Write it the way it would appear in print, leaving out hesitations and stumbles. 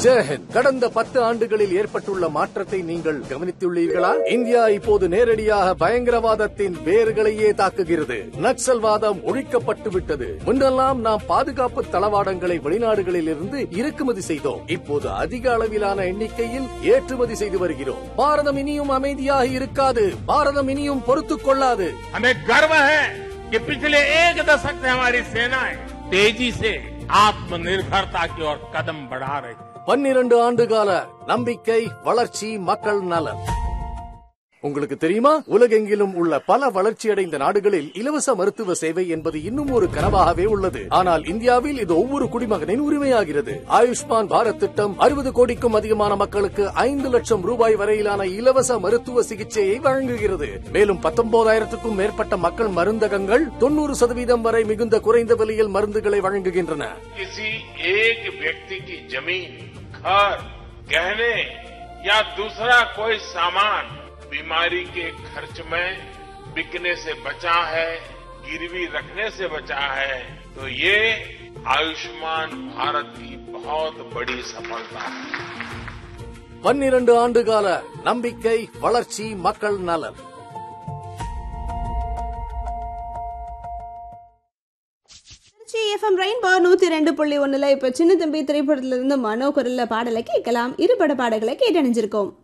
ஜெயஹிந்த். கடந்த 10 ஆண்டுகளில் ஏற்பட்டுள்ள மாற்றத்தை நீங்கள் கவனித்துள்ளீர்களா? இந்தியா இப்போது நேரடியாக பயங்கரவாதத்தின் வேர்களையே தாக்குகிறது. நக்சல்வாதம் ஒழிக்கப்பட்டு விட்டது. முன்னெல்லாம் நாம் பாதுகாப்பு தளவாடங்களை வெளிநாடுகளில் இருந்து இறக்குமதி செய்தோம். இப்போது அதிக அளவிலான எண்ணிக்கையில் ஏற்றுமதி செய்து வருகிறோம். பாரதம் இனியும் அமைதியாக இருக்காது. பாரதம் இனியும் பொறுத்துக் கொள்ளாது. हमें गर्व है कि पिछले 1 दशक से हमारी सेनाएं तेजी से आत्मनिर्भरता की ओर कदम बढ़ा रही है. 12 ஆண்டுகால நம்பிக்கை, வளர்ச்சி, மக்கள் நலன். உங்களுக்கு தெரியுமா, உலகெங்கிலும் உள்ள பல வளர்ச்சியடைந்த நாடுகளில் இலவச மருத்துவ சேவை என்பது இன்னும் ஒரு கனவாகவே உள்ளது. ஆனால் இந்தியாவில் இது ஒவ்வொரு குடிமகனின் உரிமையாகிறது. ஆயுஷ்மான் பாரத் திட்டம் 60 கோடிக்கும் அதிகமான மக்களுக்கு 5 லட்சம் ரூபாய் வரையிலான இலவச மருத்துவ சிகிச்சையை வழங்குகிறது. மேலும் 19,000க்கும் மேற்பட்ட மக்கள் மருந்தகங்கள் 90% வரை மிகுந்த குறைந்த விலையில் மருந்துகளை வழங்குகின்றன. किसी एक व्यक्ति की जमीन, घर, गहने या दूसरा कोई सामान बीमारी के खर्च में बिकने से बचा है, गिरवी रखने से बचा है, तो ये आयुष्मान भारत की बहुत बड़ी सफलता है. 12 ஆண்டுகால நம்பிக்கை, வளர்ச்சி, மக்கள் நலன். எஃப்எம் ரெயின்போ 102.1 இப்ப சின்ன தம்பி திரைப்படத்திலிருந்து மனோ குரல்ல பாடலை கேட்கலாம். இருபட பாடல்களை கேட்டணிஞ்சிருக்கோம்.